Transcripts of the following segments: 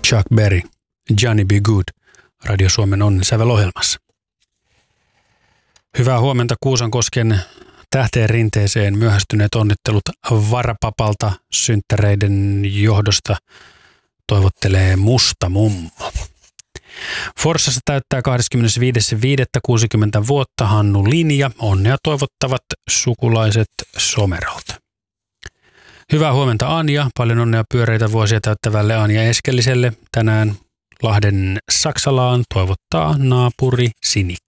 Chuck Berry, Johnny Be Good, Radio Suomen onnensävelohjelmassa. Hyvää huomenta Kuusankosken Tähteen rinteeseen myöhästyneet onnittelut varapapalta synttäreiden johdosta toivottelee Musta Mummo. Forssassa täyttää 25.5.60 vuotta Hannu Linja. Onnea toivottavat sukulaiset Somerolta. Hyvää huomenta Anja. Paljon onnea pyöreitä vuosia täyttävälle Anja Eskelliselle. Tänään Lahden Saksalaan toivottaa naapuri Sinikka.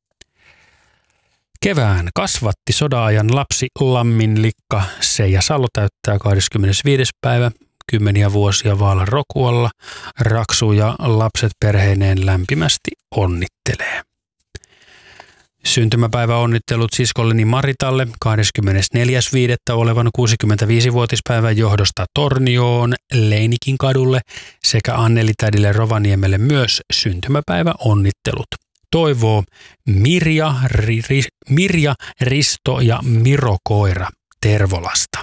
Kevään kasvatti soda-ajan lapsi Lamminlikka Seija Salo täyttää 25. päivä. 10 vuosia Vaalan Rokualla. Raksu ja lapset perheineen lämpimästi onnittelee. Syntymäpäivä onnittelut siskolleni Maritalle 24.5. olevan 65-vuotispäivän johdosta Tornioon, Leinikin kadulle sekä Anneli-tädille Rovaniemelle myös syntymäpäivä onnittelut. Toivoo Mirja, Risto ja Miro Koira Tervolasta.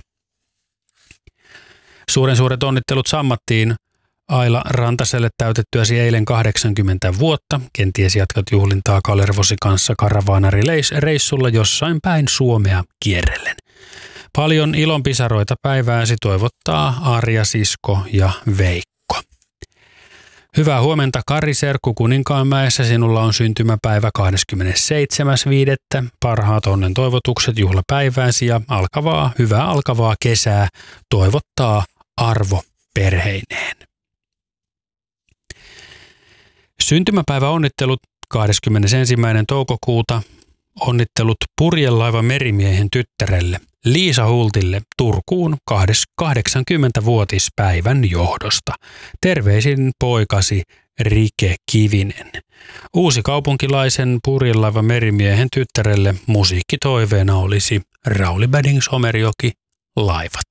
Suuret onnittelut sammattiin Aila Rantaselle täytettyäsi eilen 80 vuotta. Kenties jatkat juhlintaa Kalervosi kanssa karavaanarireissulla jossain päin Suomea kierrellen. Paljon ilonpisaroita päivääsi toivottaa Arja, Sisko ja Veikko. Hyvää huomenta Kari Serkku Kuninkaanmäessä. Sinulla on syntymäpäivä 27.5. Parhaat onnen toivotukset juhlapäivääsi ja hyvää alkavaa kesää toivottaa Arvo perheineen. Syntymäpäivä onnittelut 21. toukokuuta. Onnittelut purjelaiva merimiehen tyttärelle Liisa Hultille Turkuun 80-vuotispäivän johdosta. Terveisin poikasi Rike Kivinen. Uusi kaupunkilaisen purjelaiva merimiehen tyttärelle musiikkitoiveena olisi Rauli Bading Somerjoki Laivat.